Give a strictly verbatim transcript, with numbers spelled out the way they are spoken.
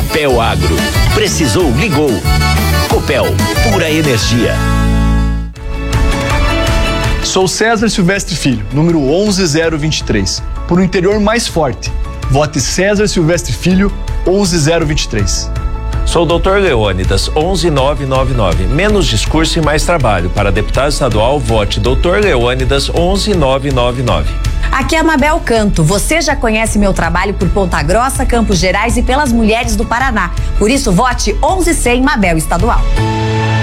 Copel Agro. Precisou, ligou. Copel, pura energia. Sou César Silvestre Filho, número onze zero vinte e três. Por um interior mais forte. Vote César Silvestre Filho, onze zero vinte e três. Sou o doutor Leônidas, onze nove nove nove. Menos discurso e mais trabalho. Para deputado estadual, vote doutor Leônidas, onze nove nove nove. Aqui é a Mabel Canto. Você já conhece meu trabalho por Ponta Grossa, Campos Gerais e pelas mulheres do Paraná. Por isso, vote onze cem Mabel Estadual.